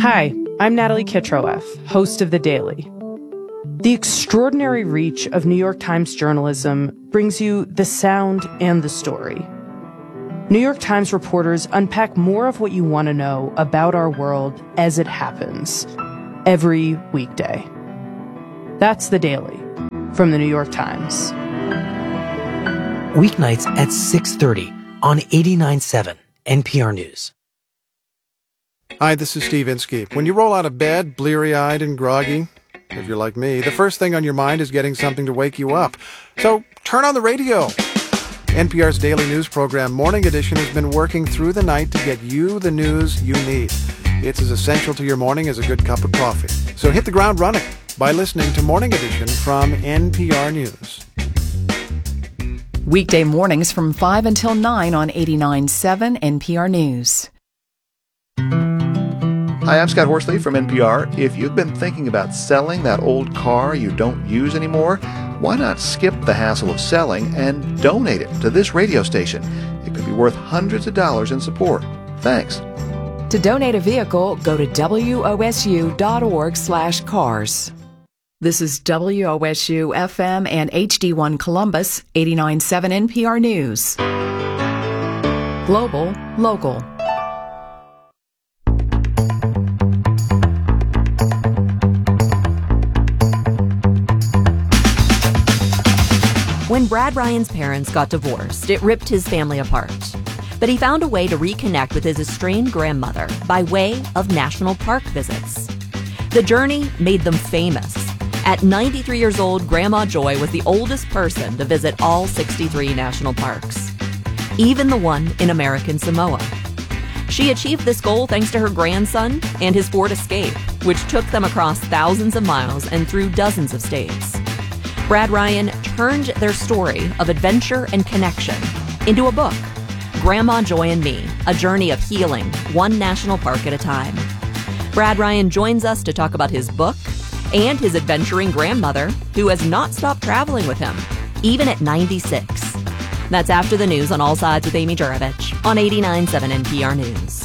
Hi, I'm Natalie Kitroeff, host of The Daily. The extraordinary reach of New York Times journalism brings you the sound and the story. New York Times reporters unpack more of what you want to know about our world as it happens, every weekday. That's The Daily from The New York Times. Weeknights at 6:30 on 89.7 NPR News. Hi, this is Steve Inskeep. When you roll out of bed, bleary-eyed and groggy, if you're like me, the first thing on your mind is getting something to wake you up. So turn on the radio. NPR's daily news program, Morning Edition, has been working through the night to get you the news you need. It's as essential to your morning as a good cup of coffee. So hit the ground running by listening to Morning Edition from NPR News. Weekday mornings from 5 until 9 on 89.7 NPR News. Hi, I'm Scott Horsley from NPR. If you've been thinking about selling that old car you don't use anymore, why not skip the hassle of selling and donate it to this radio station? It could be worth hundreds of dollars in support. Thanks. To donate a vehicle, go to wosu.org/cars. This is WOSU FM and HD1 Columbus, 89.7 NPR News. Global, local. When Brad Ryan's parents got divorced, it ripped his family apart. But he found a way to reconnect with his estranged grandmother by way of national park visits. The journey made them famous. At 93 years old, Grandma Joy was the oldest person to visit all 63 national parks, even the one in American Samoa. She achieved this goal thanks to her grandson and his Ford Escape, which took them across thousands of miles and through dozens of states. Brad Ryan turned their story of adventure and connection into a book, Grandma Joy and Me, A Journey of Healing, one national park at a time. Brad Ryan joins us to talk about his book and his adventuring grandmother, who has not stopped traveling with him, even at 96. That's after the news on All Sides with Amy Juravich on 89.7 NPR News.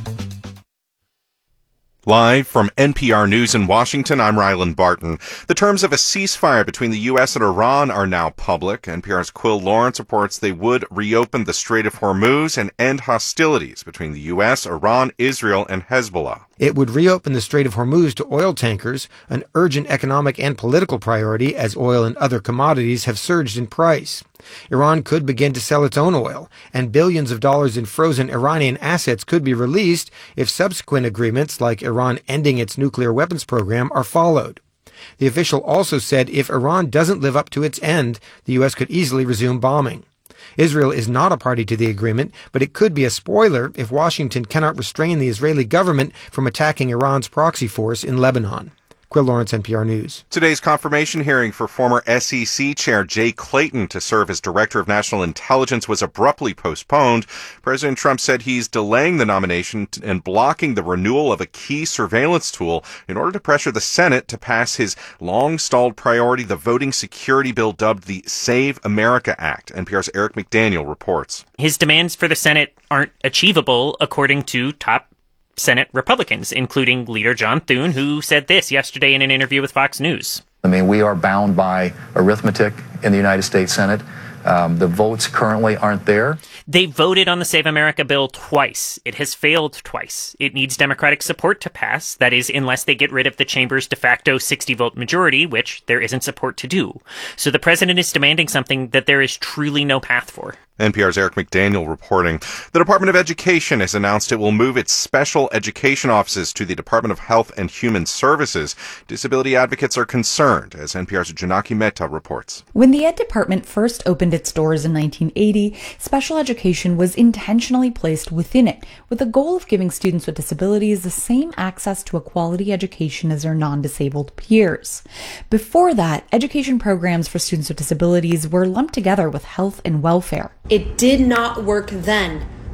Live from NPR News in Washington, I'm Ryland Barton. The terms of a ceasefire between the U.S. and Iran are now public. NPR's Quill Lawrence reports they would reopen the Strait of Hormuz and end hostilities between the U.S., Iran, Israel, and Hezbollah. It would reopen the Strait of Hormuz to oil tankers, an urgent economic and political priority as oil and other commodities have surged in price. Iran could begin to sell its own oil, and billions of dollars in frozen Iranian assets could be released if subsequent agreements like Iran ending its nuclear weapons program are followed. The official also said if Iran doesn't live up to its end, the U.S. could easily resume bombing. Israel is not a party to the agreement, but it could be a spoiler if Washington cannot restrain the Israeli government from attacking Iran's proxy force in Lebanon. Quill Lawrence, NPR News. Today's confirmation hearing for former SEC Chair Jay Clayton to serve as Director of National Intelligence was abruptly postponed. President Trump said he's delaying the nomination and blocking the renewal of a key surveillance tool in order to pressure the Senate to pass his long-stalled priority, the voting security bill dubbed the Save America Act. NPR's Eric McDaniel reports. His demands for the Senate aren't achievable, according to top Senate Republicans, including leader John Thune, who said this yesterday in an interview with Fox News. I mean, we are bound by arithmetic in the United States Senate. The votes currently aren't there. They voted on the Save America bill twice. It has failed twice. It needs Democratic support to pass. That is, unless they get rid of the chamber's de facto 60-vote majority, which there isn't support to do. So the president is demanding something that there is truly no path for. NPR's Eric McDaniel reporting. The Department of Education has announced it will move its special education offices to the Department of Health and Human Services. Disability advocates are concerned, as NPR's Janaki Mehta reports. When the Ed Department first opened its doors in 1980, special education was intentionally placed within it, with the goal of giving students with disabilities the same access to a quality education as their non-disabled peers. Before that, education programs for students with disabilities were lumped together with health and welfare. It did not work then,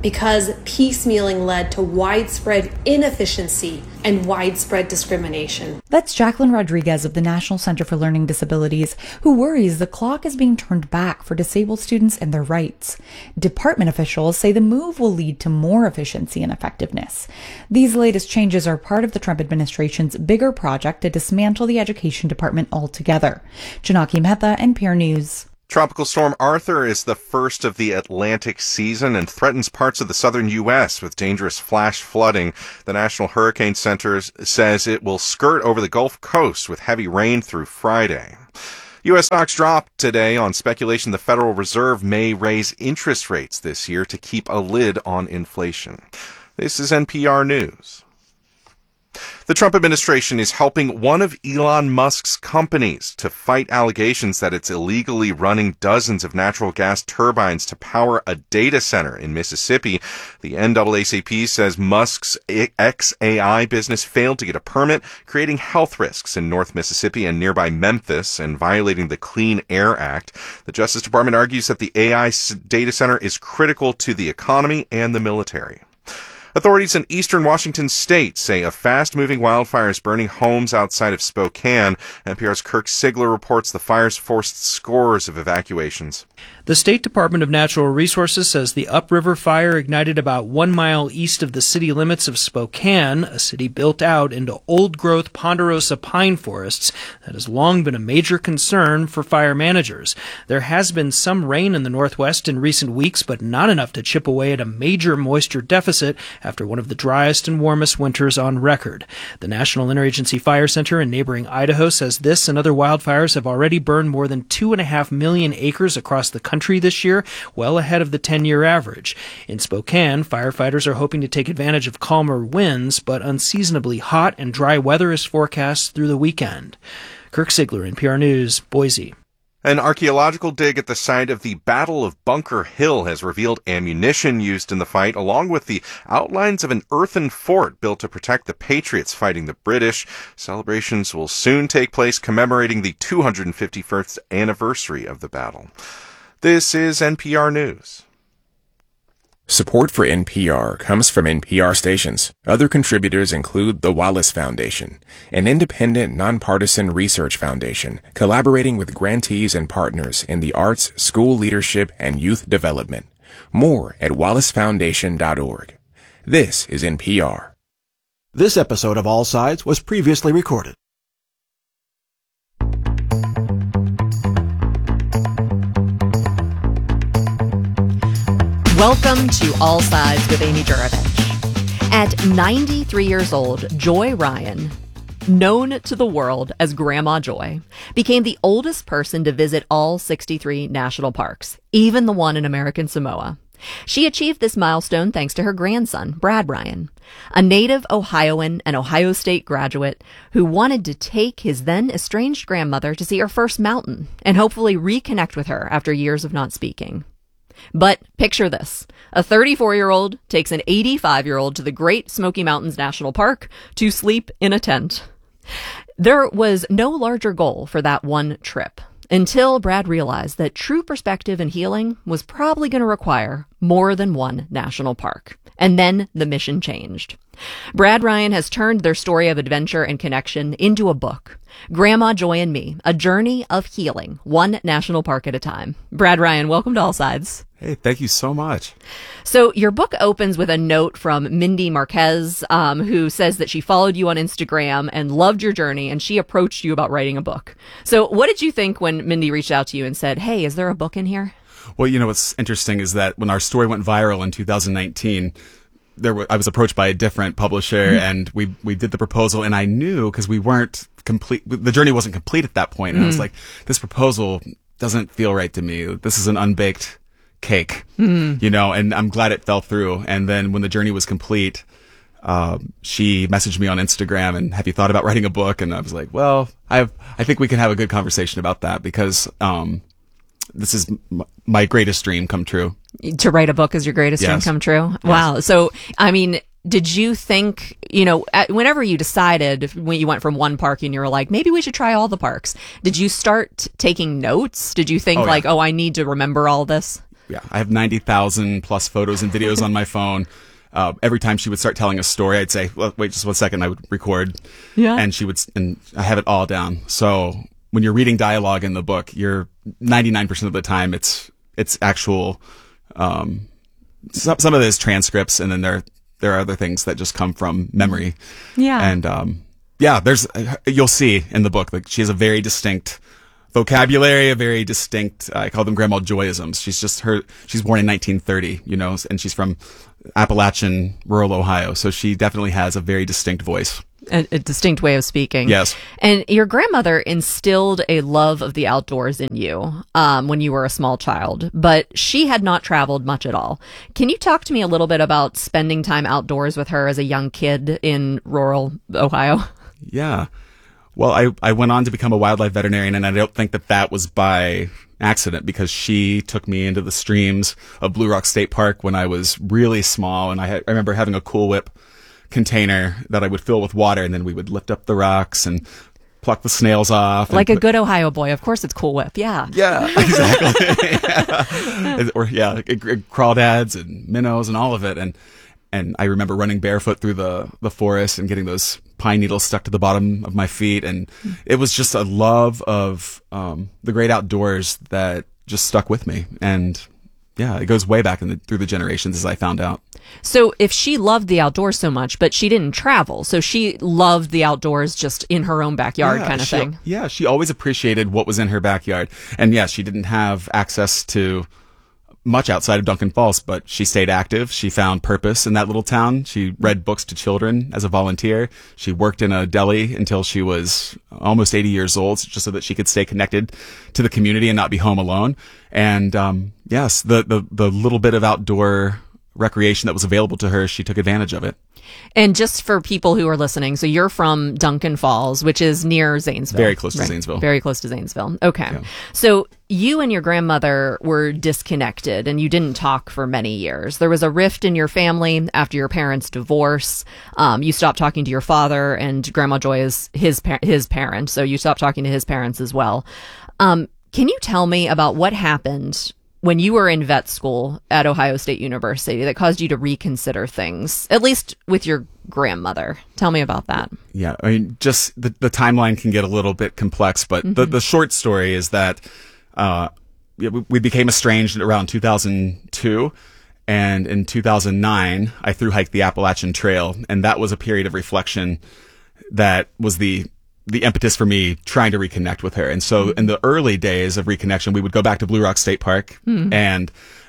because piecemealing led to widespread inefficiency and widespread discrimination. That's Jacqueline Rodriguez of the National Center for Learning Disabilities, who worries the clock is being turned back for disabled students and their rights. Department officials say the move will lead to more efficiency and effectiveness. These latest changes are part of the Trump administration's bigger project to dismantle the education department altogether. Janaki Mehta, NPR News. Tropical Storm Arthur is the first of the Atlantic season and threatens parts of the southern U.S. with dangerous flash flooding. The National Hurricane Center says it will skirt over the Gulf Coast with heavy rain through Friday. U.S. stocks dropped today on speculation the Federal Reserve may raise interest rates this year to keep a lid on inflation. This is NPR News. The Trump administration is helping one of Elon Musk's companies to fight allegations that it's illegally running dozens of natural gas turbines to power a data center in Mississippi. The NAACP says Musk's xAI business failed to get a permit, creating health risks in North Mississippi and nearby Memphis and violating the Clean Air Act. The Justice Department argues that the AI data center is critical to the economy and the military. Authorities in eastern Washington state say a fast-moving wildfire is burning homes outside of Spokane. NPR's Kirk Sigler reports the fires forced scores of evacuations. The State Department of Natural Resources says the upriver fire ignited about 1 mile east of the city limits of Spokane, a city built out into old-growth ponderosa pine forests that has long been a major concern for fire managers. There has been some rain in the Northwest in recent weeks, but not enough to chip away at a major moisture deficit after one of the driest and warmest winters on record. The National Interagency Fire Center in neighboring Idaho says this and other wildfires have already burned more than 2.5 million acres across the country this year, well ahead of the 10-year average. In Spokane, firefighters are hoping to take advantage of calmer winds, but unseasonably hot and dry weather is forecast through the weekend. Kirk Sigler, NPR News, Boise. An archaeological dig at the site of the Battle of Bunker Hill has revealed ammunition used in the fight, along with the outlines of an earthen fort built to protect the Patriots fighting the British. Celebrations will soon take place commemorating the 251st anniversary of the battle. This is NPR News. Support for NPR comes from NPR stations. Other contributors include the Wallace Foundation, an independent, nonpartisan research foundation collaborating with grantees and partners in the arts, school leadership, and youth development. More at wallacefoundation.org. This is NPR. This episode of All Sides was previously recorded. Welcome to All Sides with Amy Juravich. At 93 years old, Joy Ryan, known to the world as Grandma Joy, became the oldest person to visit all 63 national parks, even the one in American Samoa. She achieved this milestone thanks to her grandson, Brad Ryan, a native Ohioan and Ohio State graduate who wanted to take his then estranged grandmother to see her first mountain and hopefully reconnect with her after years of not speaking. But picture this. A 34-year-old takes an 85-year-old to the Great Smoky Mountains National Park to sleep in a tent. There was no larger goal for that one trip until Brad realized that true perspective and healing was probably going to require more than one national park. And then the mission changed. Brad Ryan has turned their story of adventure and connection into a book, Grandma Joy and Me, A Journey of Healing, one national park at a time. Brad Ryan, welcome to All Sides. Hey, thank you so much. So your book opens with a note from Mindy Marquez, who says that she followed you on Instagram and loved your journey, and she approached you about writing a book. So what did you think when Mindy reached out to you and said, hey, is there a book in here? Well, you know, what's interesting is that when our story went viral in 2019, I was approached by a different publisher, and we did the proposal, and I knew, because we weren't complete, the journey wasn't complete at that point, and I was like, this proposal doesn't feel right to me. This is an unbaked cake, you know, and I'm glad it fell through. And then when the journey was complete, she messaged me on Instagram and, have you thought about writing a book? And I was like, well, I think we can have a good conversation about that, because, this is my greatest dream come true. To write a book is your greatest dream come true? Yes. Wow. So, I mean, did you think, you know, whenever you decided, when you went from one park and you were like, maybe we should try all the parks, did you start taking notes? Did you think I need to remember all this? I have 90,000 plus photos and videos on my phone. Every time she would start telling a story, I'd say, well, wait just 1 second. I would record. Yeah. And and I have it all down. So when you're reading dialogue in the book, you're 99% of the time it's actual, some of it is transcripts, and then there are other things that just come from memory. Yeah. And, you'll see in the book, like, she has a very distinct vocabulary, a very distinct, I call them Grandma Joyisms. She's born in 1930, and she's from Appalachian, rural Ohio. So she definitely has a very distinct voice. A distinct way of speaking. Yes. And your grandmother instilled a love of the outdoors in you when you were a small child, but she had not traveled much at all. Can you talk to me a little bit about spending time outdoors with her as a young kid in rural Ohio? Yeah. Well, I went on to become a wildlife veterinarian, and I don't think that was by accident, because she took me into the streams of Blue Rock State Park when I was really small, and I remember having a Cool Whip container that I would fill with water, and then we would lift up the rocks and pluck the snails off. Like a good Ohio boy. Of course it's Cool Whip. Yeah. Yeah, exactly. Yeah. Or crawdads and minnows and all of it. And I remember running barefoot through the forest and getting those pine needles stuck to the bottom of my feet. And it was just a love of the great outdoors that just stuck with me. And yeah, it goes way back through the generations, as I found out. So if she loved the outdoors so much, but she didn't travel, so she loved the outdoors just in her own backyard kind of thing. Yeah, she always appreciated what was in her backyard. And yeah, she didn't have access to much outside of Duncan Falls, but she stayed active. She found purpose in that little town. She read books to children as a volunteer. She worked in a deli until she was almost 80 years old, just so that she could stay connected to the community and not be home alone. And yes, the little bit of outdoor recreation that was available to her, she took advantage of it. And just for people who are listening, so you're from Duncan Falls, which is near Zanesville. Very close to Zanesville. Very close to Zanesville. Okay. Yeah. So you and your grandmother were disconnected and you didn't talk for many years. There was a rift in your family after your parents' divorce. You stopped talking to your father, and Grandma Joy is his parent, so you stopped talking to his parents as well. Can you tell me about what happened when you were in vet school at Ohio State University that caused you to reconsider things, at least with your grandmother? Tell me about that. Yeah, I mean, just the timeline can get a little bit complex, but the short story is that we became estranged around 2002, and in 2009, I thru-hiked the Appalachian Trail, and that was a period of reflection that was the impetus for me trying to reconnect with her. And so in the early days of reconnection, we would go back to Blue Rock State Park, and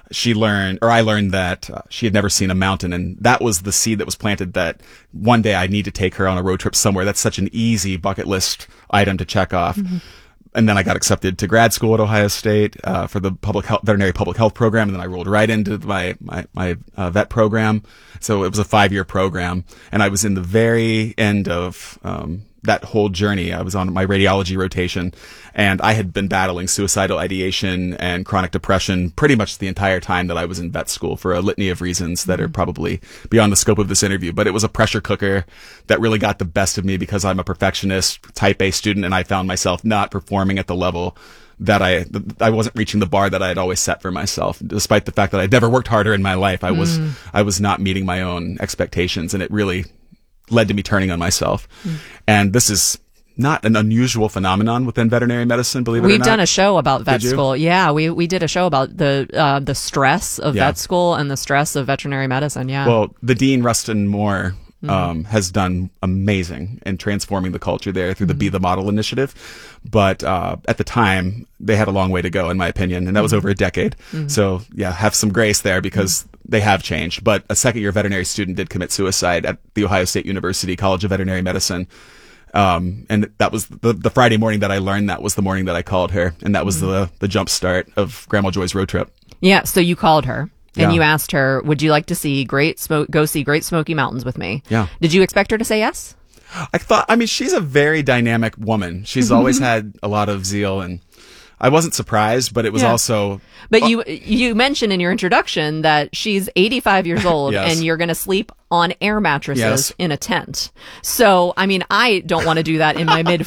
I learned that she had never seen a mountain. And that was the seed that was planted that one day I need to take her on a road trip somewhere. That's such an easy bucket list item to check off. And then I got accepted to grad school at Ohio State for the veterinary public health program, and then I rolled right into my vet program. So it was a 5-year program, and I was in the very end of that whole journey. I was on my radiology rotation, and I had been battling suicidal ideation and chronic depression pretty much the entire time that I was in vet school, for a litany of reasons that are probably beyond the scope of this interview. But it was a pressure cooker that really got the best of me, because I'm a perfectionist, type A student, and I found myself not performing at the level that I wasn't reaching the bar that I had always set for myself. Despite the fact that I'd never worked harder in my life, I was not meeting my own expectations, and it really led to me turning on myself. And this is not an unusual phenomenon within veterinary medicine, believe it or not. We've done a show about vet school. Yeah, we did a show about the stress of vet school and the stress of veterinary medicine. Yeah. Well, the Dean Rustin Moore has done amazing in transforming the culture there through the Be the Model initiative. But at the time, they had a long way to go, in my opinion, and that was over a decade. So yeah, have some grace there, because they have changed. But a second-year veterinary student did commit suicide at the Ohio State University College of Veterinary Medicine. And that was the Friday morning that I learned that was the morning that I called her, and that was the jump start of Grandma Joy's road trip. Yeah, so you called her. And you asked her, would you like to see go see Great Smoky Mountains with me? Yeah. Did you expect her to say yes? I mean, she's a very dynamic woman. She's always had a lot of zeal, and I wasn't surprised, but it was also... But you mentioned in your introduction that she's 85 years old, and you're going to sleep on air mattresses Yes. in a tent. So, I mean, I don't want to do that in my mid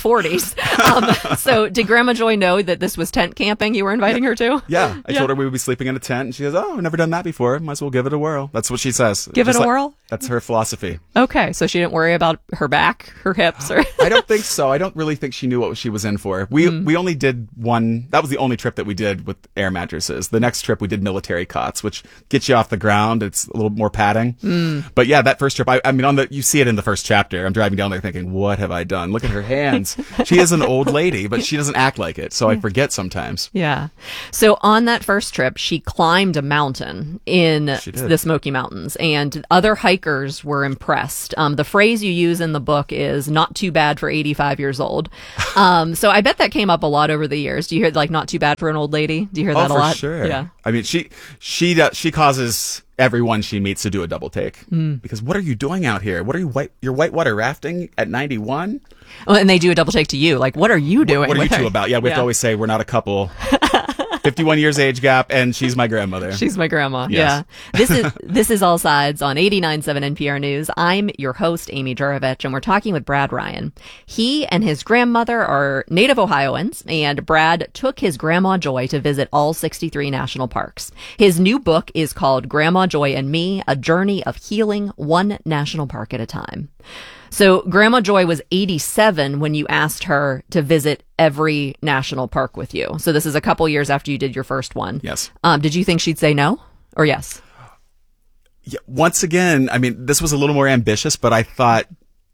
40s. So did Grandma Joy know that this was tent camping you were inviting her to? Yeah. I told her we would be sleeping in a tent, and she goes, "Oh, I've never done that before. Might as well give it a whirl." That's what she says. Give it a whirl? That's her philosophy. Okay. So she didn't worry about her back, her hips, or. I don't think so. I don't really think she knew what she was in for. We only did one. That was the only trip that we did with air mattresses. The next trip we did military cots, which gets you off the ground. It's a little more padding. But yeah, that first trip, I mean, you see it in the first chapter. I'm driving down there thinking, what have I done? Look at her hands. She is an old lady, but she doesn't act like it. So I forget sometimes. Yeah. So on that first trip, she climbed a mountain in the Smoky Mountains, and other hikers were impressed. The phrase you use in the book is "not too bad for 85 years old." So I bet that came up a lot over the years. Do you hear like "not too bad for an old lady"? Do you hear that a lot? For sure. Yeah. I mean, she causes everyone she meets to do a double take because what are you doing out here? What are you you're whitewater rafting at 91? Well, and they do a double take to you. Like, what are you doing? What are you two about? Yeah, we have to always say we're not a couple. 51 years age gap, and she's my grandmother. She's my grandma. Yes. Yeah. This is All Sides on 89.7 NPR News. I'm your host, Amy Juravich, and we're talking with Brad Ryan. He and his grandmother are native Ohioans, and Brad took his Grandma Joy to visit all 63 national parks. His new book is called Grandma Joy and Me, A Journey of Healing, One National Park at a Time. So Grandma Joy was 87 when you asked her to visit every national park with you. So this is a couple years after you did your first one. Yes. Did you think she'd say no or yes? Yeah, once again, I mean, this was a little more ambitious, but I thought,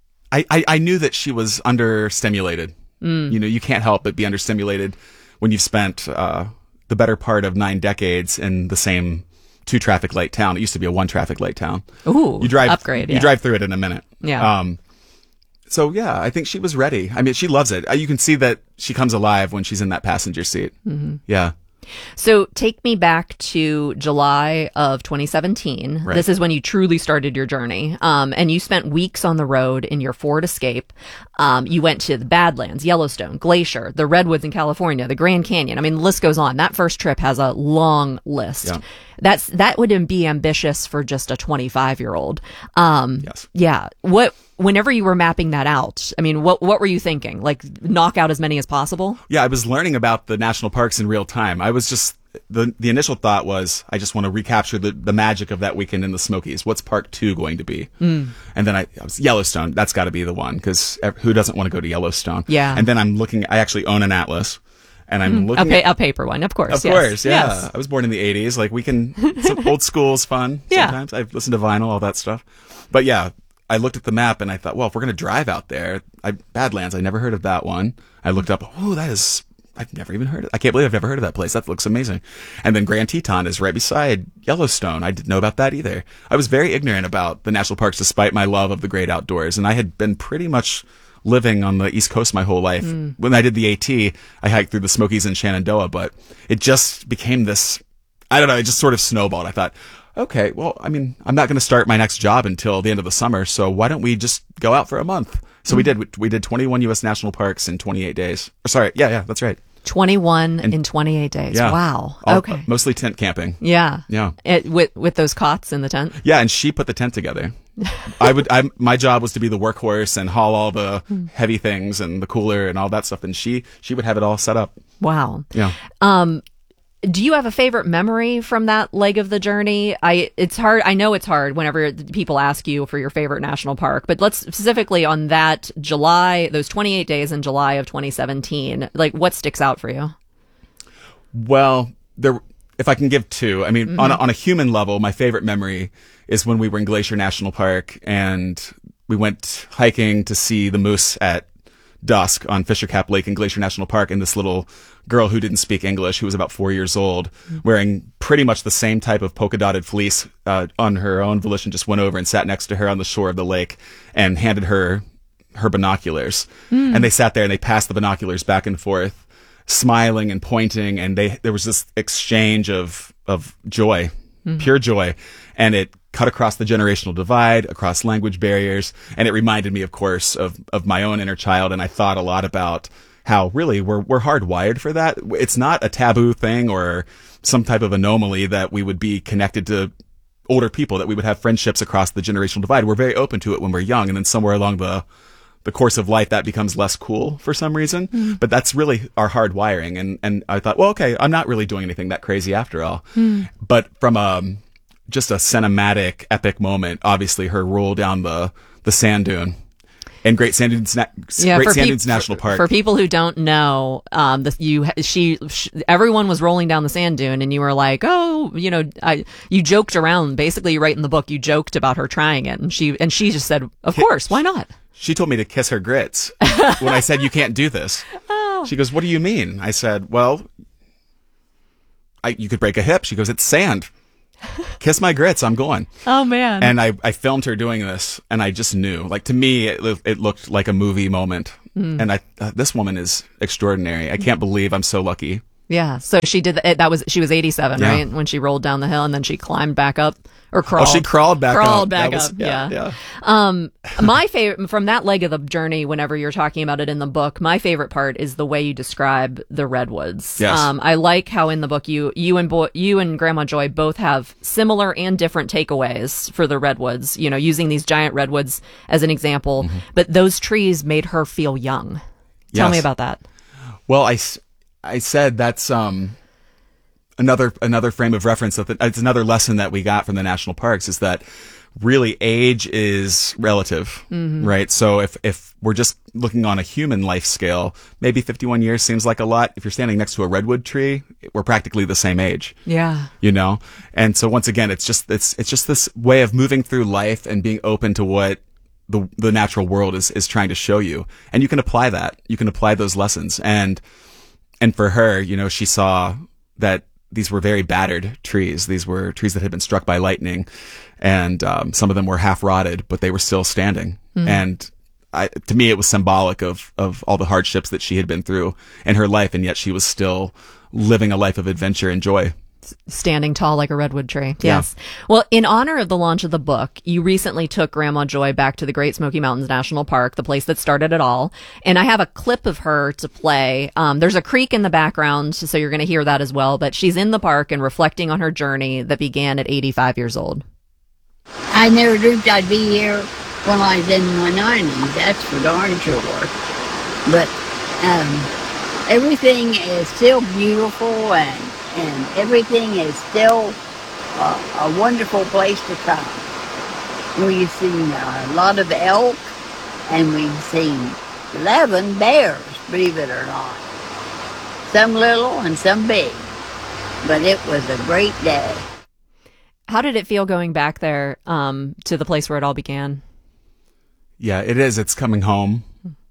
I knew that she was understimulated. You know, you can't help but be understimulated when you've spent the better part of 9 decades in the same 2 traffic light town. It used to be a 1 traffic light town. Ooh, you drive, upgrade. Yeah. You drive through it in a minute. Yeah. So yeah, I think she was ready. I mean, she loves it. You can see that she comes alive when she's in that passenger seat. Yeah. So take me back to July of 2017. Right. This is when you truly started your journey. And you spent weeks on the road in your Ford Escape. You went to the Badlands, Yellowstone, Glacier, the Redwoods in California, the Grand Canyon. I mean, the list goes on. That first trip has a long list. Yeah. That would be ambitious for just a 25-year-old. Yes. Yeah. Whenever you were mapping that out, I mean, what were you thinking? Like, knock out as many as possible? Yeah, I was learning about the national parks in real time. I was just, the initial thought was, I just want to recapture the magic of that weekend in the Smokies. What's Park 2 going to be? And then I was Yellowstone. That's got to be the one, because who doesn't want to go to Yellowstone? Yeah. And then I'm looking, I actually own an atlas. And I'm looking a paper one, of course. Of course, yeah. Yes. I was born in the 80s. Like, some old school's fun sometimes. I've listened to vinyl, all that stuff. But yeah, I looked at the map and I thought, well, if we're going to drive out there, Badlands, I never heard of that one. I looked up, I've never even heard of it. I can't believe I've never heard of that place. That looks amazing. And then Grand Teton is right beside Yellowstone. I didn't know about that either. I was very ignorant about the national parks despite my love of the great outdoors. And I had been pretty much living on the East Coast my whole life. When I did the AT, I hiked through the Smokies and Shenandoah, but it just became this, I don't know, it just sort of snowballed. I thought, okay, well, I mean, I'm not going to start my next job until the end of the summer, so why don't we just go out for a month? So we did 21 U.S. national parks in 28 days. Sorry, yeah, that's right. 21 in 28 days. Yeah. Wow. Okay. Mostly tent camping. Yeah. Yeah. With those cots in the tent? Yeah, and she put the tent together. My job was to be the workhorse and haul all the heavy things and the cooler and all that stuff, and she would have it all set up. Wow. Yeah. Do you have a favorite memory from that leg of the journey? It's hard. I know it's hard whenever people ask you for your favorite national park, but let's specifically on that those 28 days in July of 2017, like what sticks out for you? Well, if I can give 2, I mean, on a human level, my favorite memory is when we were in Glacier National Park and we went hiking to see the moose at dusk on Fisher Cap Lake in Glacier National Park, and this little girl who didn't speak English, who was about 4 years old, wearing pretty much the same type of polka dotted fleece on her own volition, just went over and sat next to her on the shore of the lake and handed her binoculars. And they sat there and they passed the binoculars back and forth, smiling and pointing, and there was this exchange of joy, pure joy, and it cut across the generational divide, across language barriers, and it reminded me, of course, of my own inner child, and I thought a lot about how really we're hardwired for that. It's not a taboo thing or some type of anomaly that we would be connected to older people, that we would have friendships across the generational divide. We're very open to it when we're young, and then somewhere along the course of life, that becomes less cool for some reason. Mm. But that's really our hard wiring. And I thought, well, okay, I'm not really doing anything that crazy after all. Mm. But from just a cinematic, epic moment, obviously her roll down the sand dune in Great Sand Dunes National Park. For people who don't know, everyone was rolling down the sand dune, and you were like, "Oh, you joked around." Basically, right in the book, you joked about her trying it, and she just said, "Of course, why not?" She told me to kiss her grits when I said, "You can't do this." Oh. She goes, "What do you mean?" I said, "Well, you could break a hip." She goes, "It's sand. Kiss my grits. I'm going." Oh man. And I filmed her doing this, and I just knew, like, to me, it looked like a movie moment. Mm. And this woman is extraordinary. I can't believe I'm so lucky. Yeah. So she did she was 87, Yeah. right? When she rolled down the hill, and then she climbed back up or crawled. Oh, she crawled back up. Crawled back That was- up. yeah. My favorite from that leg of the journey, whenever you're talking about it in the book, my favorite part is the way you describe the redwoods. Yes. I like how in the book you and Grandma Joy both have similar and different takeaways for the redwoods, using these giant redwoods as an example, but those trees made her feel young. Tell me Yes. about that. Well, I said that's another frame of reference. It's another lesson that we got from the national parks, is that really age is relative, Mhm. right? So if we're just looking on a human life scale, maybe 51 years seems like a lot. If you're standing next to a redwood tree, we're practically the same age. Yeah. And so once again, it's just this way of moving through life and being open to what the natural world is trying to show you. And you can apply that. You can apply those lessons. And for her, she saw that these were very battered trees. These were trees that had been struck by lightning, and some of them were half rotted, but they were still standing. Mhm. And to me, it was symbolic of all the hardships that she had been through in her life, and yet she was still living a life of adventure and joy. Standing tall like a redwood tree. Yeah. Yes. Well, in honor of the launch of the book, you recently took Grandma Joy back to the Great Smoky Mountains National Park, the place that started it all. And I have a clip of her to play. There's a creek in the background, so you're going to hear that as well. But she's in the park and reflecting on her journey that began at 85 years old. I never dreamed I'd be here when I was in my 90s, that's for darn sure. But everything is still beautiful, and everything is still a wonderful place to come. We've seen a lot of elk, and we've seen 11 bears, believe it or not. Some little and some big. But it was a great day. How did it feel going back there to the place where it all began? Yeah, it is. It's coming home.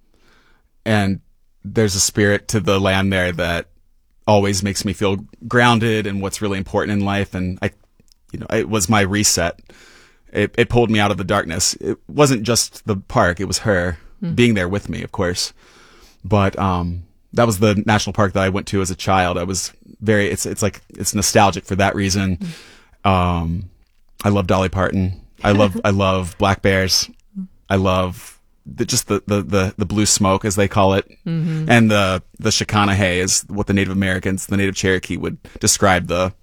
And there's a spirit to the land there that always makes me feel grounded in what's really important in life. And it was my reset. It pulled me out of the darkness. It wasn't just the park. It was her being there with me, of course. But, that was the national park that I went to as a child. I was it's nostalgic for that reason. I love Dolly Parton. I love black bears. I love the blue smoke, as they call it. Mhm. And the Shekinah is what the Native Americans, the Native Cherokee, would describe the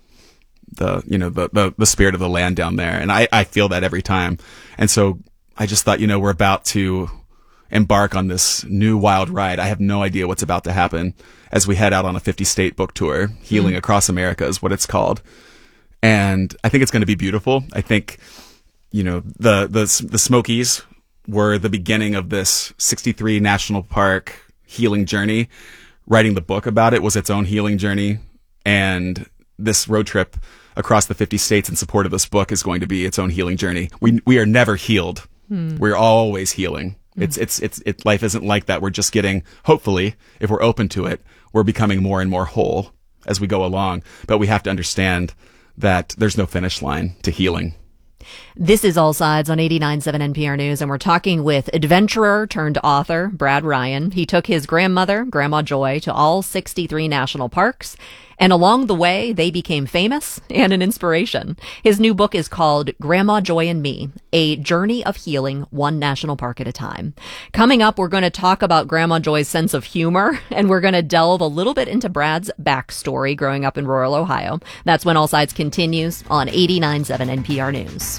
spirit of the land down there. And I feel that every time. And so I just thought, we're about to embark on this new wild ride. I have no idea what's about to happen as we head out on a 50-state book tour. Healing Across America is what it's called. And I think it's going to be beautiful. I think, the Smokies were the beginning of this 63 national park healing journey. Writing the book about it was its own healing journey. And this road trip across the 50 states in support of this book is going to be its own healing journey. We are never healed. We're always healing. Life isn't like that. We're just getting, hopefully, if we're open to it, we're becoming more and more whole as we go along. But we have to understand that there's no finish line to healing. This is All Sides on 89.7 NPR News, and we're talking with adventurer turned author Brad Ryan. He took his grandmother, Grandma Joy, to all 63 national parks, and along the way, they became famous and an inspiration. His new book is called Grandma Joy and Me, A Journey of Healing, One National Park at a Time. Coming up, we're going to talk about Grandma Joy's sense of humor, and we're going to delve a little bit into Brad's backstory growing up in rural Ohio. That's when All Sides continues on 89.7 NPR News.